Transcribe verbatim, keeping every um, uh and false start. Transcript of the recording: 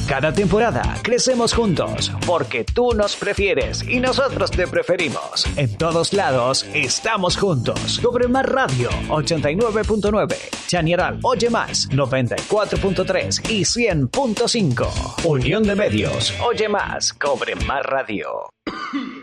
Cada temporada crecemos juntos porque tú nos prefieres y nosotros te preferimos. En todos lados estamos juntos. Cobre Más Radio ochenta y nueve punto nueve, Chañaral Oye Más noventa y cuatro punto tres y cien punto cinco. Unión de Medios. Oye Más, Cobre Más Radio.